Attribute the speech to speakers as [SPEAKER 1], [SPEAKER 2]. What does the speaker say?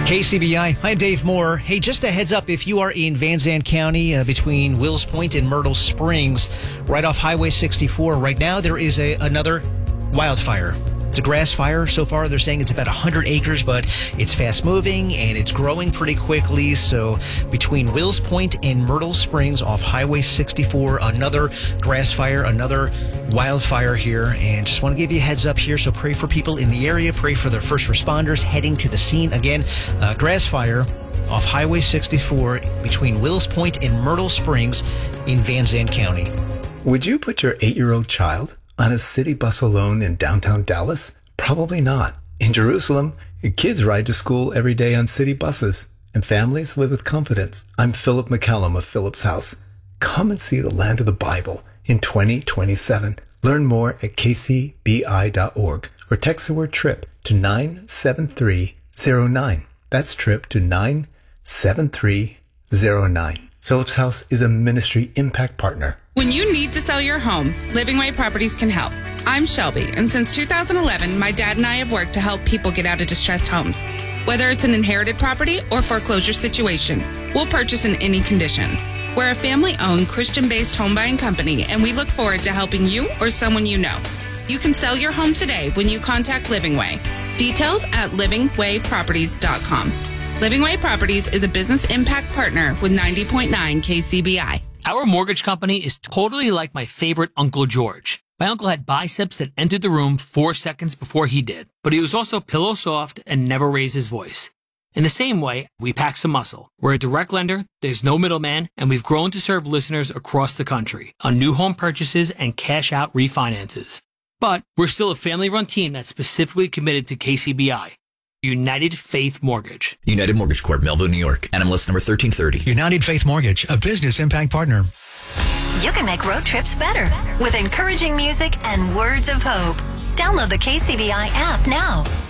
[SPEAKER 1] KCBI. Hi, Dave Moore. Hey, just a heads up, if you are in Van Zandt County between Wills Point and Myrtle Springs, right off Highway 64, right now there is another wildfire. It's a grass fire. So far, they're saying it's about 100 acres, but it's fast moving and it's growing pretty quickly. So between Wills Point and Myrtle Springs off Highway 64, another grass fire, another wildfire here. And just want to give you a heads up here. So pray for people in the area. Pray for the first responders heading to the scene. Again, grass fire off Highway 64 between Wills Point and Myrtle Springs in Van Zandt County.
[SPEAKER 2] Would you put your 8-year-old child on a city bus alone in downtown Dallas? Probably not. In Jerusalem, kids ride to school every day on city buses, and families live with confidence. I'm Philip McCallum of Philip's House. Come and see the land of the Bible in 2027. Learn more at kcbi.org or text the word TRIP to 97309. That's TRIP to 97309. Philip's House is a ministry impact partner.
[SPEAKER 3] When you need to sell your home, Living Way Properties can help. I'm Shelby, and since 2011, my dad and I have worked to help people get out of distressed homes. Whether it's an inherited property or foreclosure situation, we'll purchase in any condition. We're a family-owned, Christian-based home buying company, and we look forward to helping you or someone you know. You can sell your home today when you contact Living Way. Details at livingwayproperties.com. Living Way Properties is a business impact partner with 90.9 KCBI.
[SPEAKER 4] Our mortgage company is totally like my favorite Uncle George. My uncle had biceps that entered the room 4 seconds before he did, but he was also pillow soft and never raised his voice. In the same way, we pack some muscle. We're a direct lender, there's no middleman, and we've grown to serve listeners across the country on new home purchases and cash-out refinances. But we're still a family-run team that's specifically committed to KCBI. United Faith Mortgage.
[SPEAKER 5] United Mortgage Corp, Melville, New York. NMLS number 1330.
[SPEAKER 6] United Faith Mortgage, a business impact partner.
[SPEAKER 7] You can make road trips better with encouraging music and words of hope. Download the KCBI app now.